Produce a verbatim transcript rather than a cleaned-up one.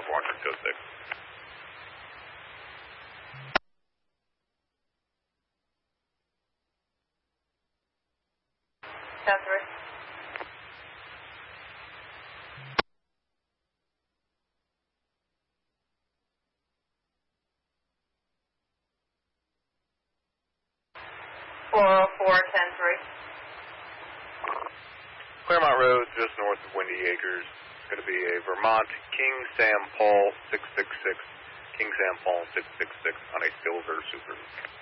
four, Quadrant two six. ten three. four oh four, ten three. Claremont Road, just north of Windy Acres. It's going to be a Vermont King Sam Paul six six six. King Sam Paul six six six on a Silver Super.